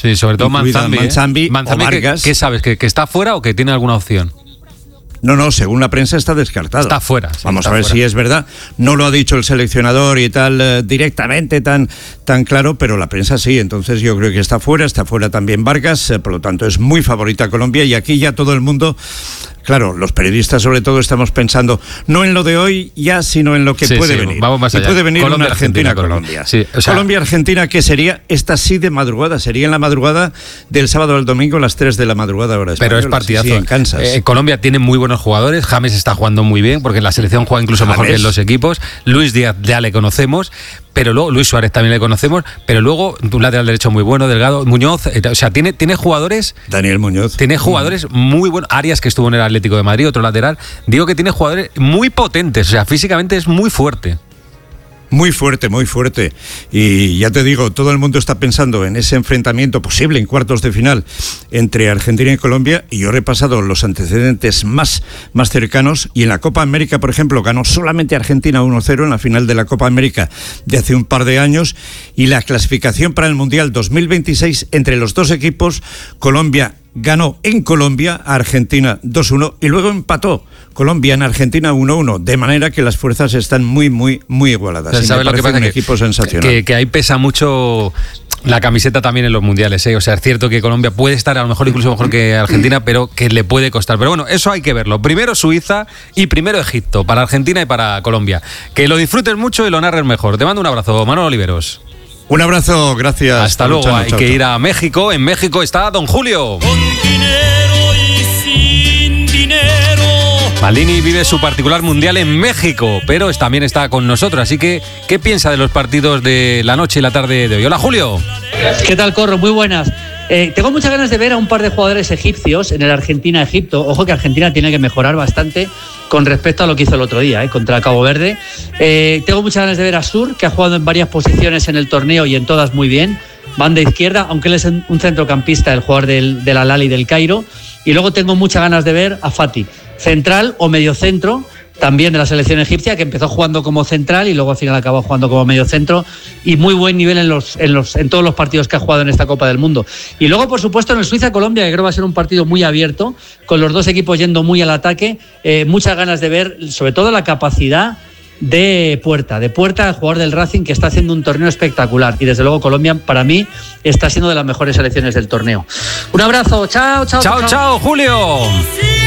Sí, sobre todo Manzambi o Vargas. ¿Qué sabes? ¿Que está fuera o que tiene alguna opción? No, según la prensa está descartado. Está fuera. Sí, Vamos a ver si es verdad. No lo ha dicho el seleccionador y tal directamente, tan claro, pero la prensa sí. Entonces yo creo que está fuera también Vargas, por lo tanto es muy favorita Colombia y aquí ya todo el mundo... Claro, los periodistas sobre todo estamos pensando no en lo de hoy ya, sino en lo que puede venir. Vamos más allá. Y puede venir una Argentina-Colombia. Sí, o sea, Colombia-Argentina, que sería esta sí de madrugada, sería en la madrugada del sábado al domingo a las 3 de la madrugada hora española. Pero es partidazo. Sí, en Kansas. Colombia tiene muy buenos jugadores, James está jugando muy bien, porque en la selección juega incluso mejor que en los equipos. Luis Díaz ya le conocemos, pero luego Luis Suárez también le conocemos, pero luego un lateral derecho muy bueno, Delgado, Muñoz, o sea, tiene jugadores... Daniel Muñoz. Tiene jugadores muy buenos. Arias, que estuvo en el Atlético de Madrid, otro lateral. Digo que tiene jugadores muy potentes, o sea, físicamente es muy fuerte. Muy fuerte, muy fuerte. Y ya te digo, todo el mundo está pensando en ese enfrentamiento posible en cuartos de final entre Argentina y Colombia, y yo he repasado los antecedentes más cercanos, y en la Copa América, por ejemplo, ganó solamente Argentina 1-0 en la final de la Copa América de hace un par de años, y la clasificación para el Mundial 2026 entre los dos equipos, Colombia ganó en Colombia a Argentina 2-1 y luego empató Colombia en Argentina 1-1, de manera que las fuerzas están muy igualadas. ¿Sabes lo que pasa? Un equipo sensacional. Que ahí pesa mucho la camiseta también en los mundiales, ¿eh? O sea, es cierto que Colombia puede estar a lo mejor incluso mejor que Argentina, pero que le puede costar. Pero bueno, eso hay que verlo. Primero Suiza y primero Egipto, para Argentina y para Colombia. Que lo disfrutes mucho y lo narres mejor. Te mando un abrazo, Manolo Oliveros. Un abrazo, gracias. Hasta luego. Hay que ir a México. En México está Don Julio. Con dinero y sin dinero. Maldini vive su particular mundial en México, pero también está con nosotros. Así que, ¿qué piensa de los partidos de la noche y la tarde de hoy? Hola, Julio. ¿Qué tal, Corro? Muy buenas. Tengo muchas ganas de ver a un par de jugadores egipcios en el Argentina-Egipto. Ojo que Argentina tiene que mejorar bastante con respecto a lo que hizo el otro día, contra Cabo Verde. Tengo muchas ganas de ver a Sur, que ha jugado en varias posiciones en el torneo y en todas muy bien. Banda izquierda, aunque él es un centrocampista, el jugador del Al-Ahly del Cairo. Y luego tengo muchas ganas de ver a Fati, central o mediocentro, también de la selección egipcia, que empezó jugando como central y luego al final acabó jugando como mediocentro, y muy buen nivel en todos los partidos que ha jugado en esta Copa del Mundo. Y luego, por supuesto, en el Suiza-Colombia, que creo va a ser un partido muy abierto, con los dos equipos yendo muy al ataque. Muchas ganas de ver, sobre todo, la capacidad de Puerta, el jugador del Racing, que está haciendo un torneo espectacular, y desde luego Colombia para mí está siendo de las mejores selecciones del torneo. Un abrazo, chao, Julio.